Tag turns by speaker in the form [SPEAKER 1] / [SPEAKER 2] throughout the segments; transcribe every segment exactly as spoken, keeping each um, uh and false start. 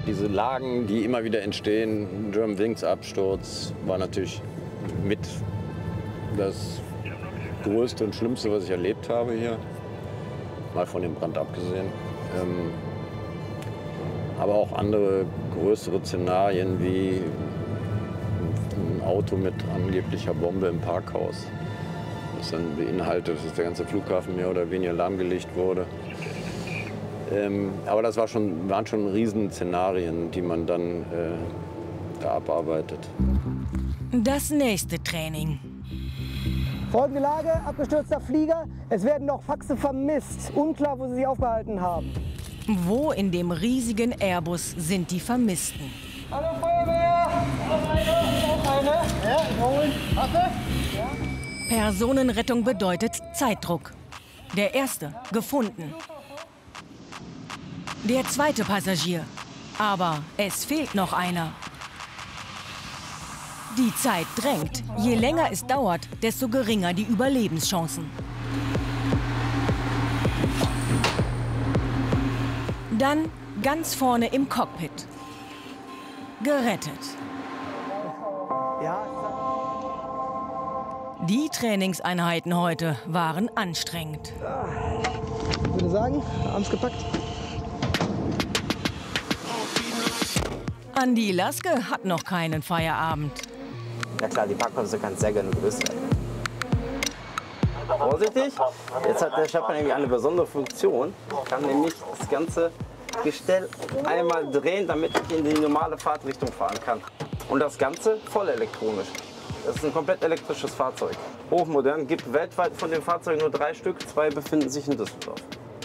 [SPEAKER 1] Diese Lagen, die immer wieder entstehen, Germanwings-Absturz, war natürlich mit das Größte und Schlimmste, was ich erlebt habe hier. Mal von dem Brand abgesehen. Ähm, aber auch andere größere Szenarien wie ein Auto mit angeblicher Bombe im Parkhaus. Das dann beinhaltet, dass der ganze Flughafen mehr oder weniger lahmgelegt wurde. Ähm, aber das war schon, waren schon Riesenszenarien, die man dann äh, da abarbeitet.
[SPEAKER 2] Das nächste Training.
[SPEAKER 3] Folgende Lage, abgestürzter Flieger. Es werden noch Faxe vermisst. Unklar, wo sie sich aufgehalten haben.
[SPEAKER 2] Wo in dem riesigen Airbus sind die Vermissten?
[SPEAKER 3] Hallo Feuerwehr! Noch eine, noch eine. Ja, holen. Warte. Ja.
[SPEAKER 2] Personenrettung bedeutet Zeitdruck. Der erste, gefunden. Der zweite Passagier. Aber es fehlt noch einer. Die Zeit drängt. Je länger es dauert, desto geringer die Überlebenschancen. Dann ganz vorne im Cockpit. Gerettet. Die Trainingseinheiten heute waren anstrengend.
[SPEAKER 3] Ich würde sagen, haben's gepackt.
[SPEAKER 2] Andi Laske hat noch keinen Feierabend.
[SPEAKER 4] Ja klar, die Parkplätze kann sehr gerne größer werden. Vorsichtig, jetzt hat der Chopper nämlich eine besondere Funktion. Ich kann nämlich das ganze Gestell einmal drehen, damit ich in die normale Fahrtrichtung fahren kann. Und das Ganze voll elektronisch. Das ist ein komplett elektrisches Fahrzeug. Hochmodern, gibt weltweit von den Fahrzeugen nur drei Stück, zwei befinden sich in Düsseldorf.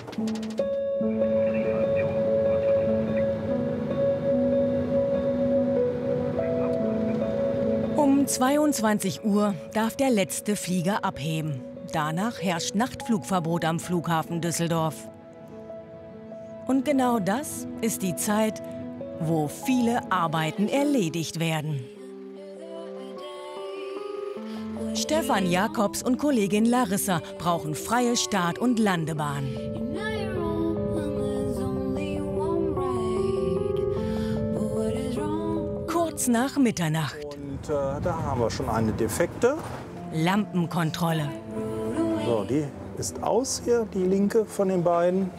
[SPEAKER 2] Um zweiundzwanzig Uhr darf der letzte Flieger abheben. Danach herrscht Nachtflugverbot am Flughafen Düsseldorf. Und genau das ist die Zeit, wo viele Arbeiten erledigt werden. Stefan Jakobs und Kollegin Larissa brauchen freie Start- und Landebahn. Kurz nach Mitternacht.
[SPEAKER 5] Und äh, da haben wir schon eine defekte.
[SPEAKER 2] Lampenkontrolle.
[SPEAKER 5] So, die ist aus hier, die linke von den beiden.